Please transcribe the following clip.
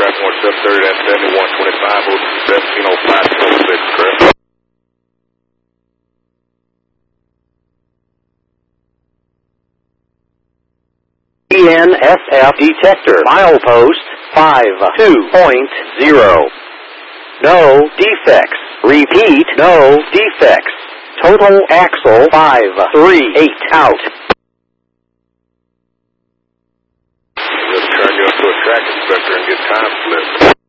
tracking 1730 and 7125, 1705, correct? ENSF detector, milepost 52.0. No defects. Repeat, no defects. Total axle 538 out. We'll turn you into a track inspector and get time slip.